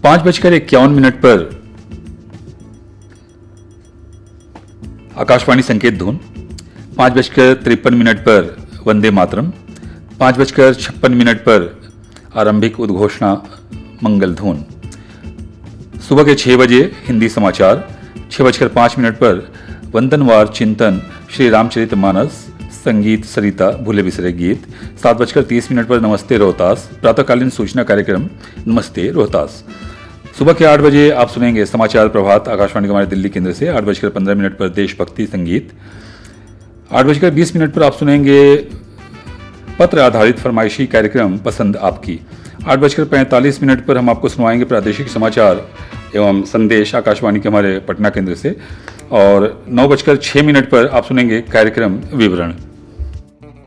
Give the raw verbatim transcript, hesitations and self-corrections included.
पांच बजकर इक्यावन मिनट पर आकाशवाणी संकेत धुन, पांच बजकर तिरपन मिनट पर वंदे मातरम, पांच बजकर छप्पन मिनट पर आरंभिक उद्घोषणा मंगल धुन। सुबह के छह बजे हिंदी समाचार, छह बजकर पांच मिनट पर वंदनवार चिंतन श्री रामचरितमानस, संगीत सरिता भूले बिसरे गीत। सात बजकर तीस मिनट पर नमस्ते रोहतास, प्रातःकालीन सूचना कार्यक्रम नमस्ते रोहतास। सुबह के आठ बजे आप सुनेंगे समाचार प्रभात आकाशवाणी के हमारे दिल्ली केंद्र से। आठ बजकर पंद्रह मिनट पर देशभक्ति संगीत। आठ बजकर बीस मिनट पर आप सुनेंगे पत्र आधारित फरमाइशी कार्यक्रम पसंद आपकी। आठ बजकर पैंतालीस मिनट पर हम आपको सुनवाएंगे प्रादेशिक समाचार एवं संदेश आकाशवाणी के हमारे पटना केंद्र से। और नौ बजकर छः मिनट पर आप सुनेंगे कार्यक्रम विवरण।